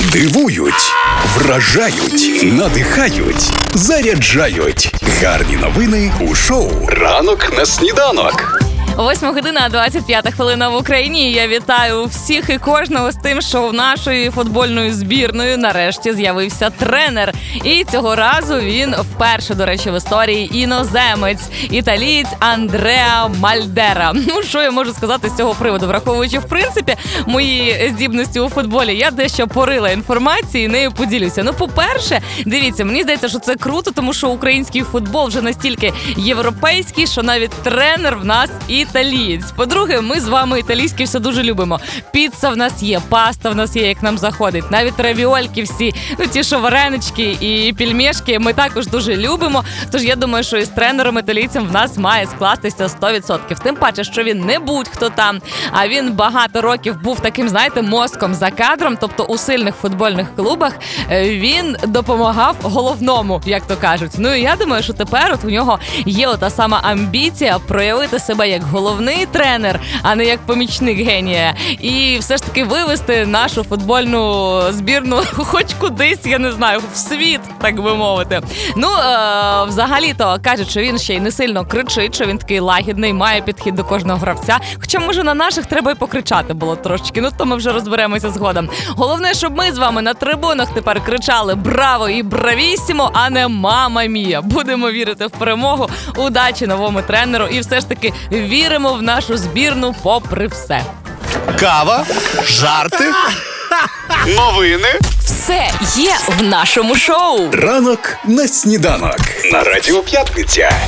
Дивують, вражають, надихають, заряджають. Гарні новини у шоу «Ранок на сніданок». 8:25 в Україні. Я вітаю всіх і кожного з тим, що в нашої футбольної збірної нарешті з'явився тренер. І цього разу він вперше, до речі, в історії іноземець, італієць Андреа Мальдера. Ну, що я можу сказати з цього приводу? Враховуючи, в принципі, мої здібності у футболі, я дещо порила інформації і нею поділюся. Ну, по-перше, дивіться, мені здається, що це круто, тому що український футбол вже настільки європейський, що навіть тренер в нас італієць. По-друге, ми з вами італійські все дуже любимо. Піца в нас є, паста в нас є, як нам заходить. Навіть равіольки всі, ті, що варенички і пельмешки, ми також дуже любимо. Тож я думаю, що із тренером італійцем в нас має скластися 100%. Тим паче, що він не будь-хто там, а він багато років був таким, знаєте, мозком за кадром, тобто у сильних футбольних клубах він допомагав головному, як то кажуть. Ну і я думаю, що тепер от у нього є ота сама амбіція проявити себе як головний тренер, а не як помічник генія. І все ж таки вивести нашу футбольну збірну хоч кудись, я не знаю, в світ, так би мовити. Ну, взагалі-то кажуть, що він ще й не сильно кричить, що він такий лагідний, має підхід до кожного гравця. Хоча, може, на наших треба й покричати було трошечки. Ну, то ми вже розберемося згодом. Головне, щоб ми з вами на трибунах тепер кричали «Браво» і «Бравісімо», а не «Мама мія». Будемо вірити в перемогу. Удачі новому тренеру і все ж таки віримо в нашу збірну попри все. Кава, жарти, новини. Все є в нашому шоу. Ранок на сніданок. На Радіо П'ятниця.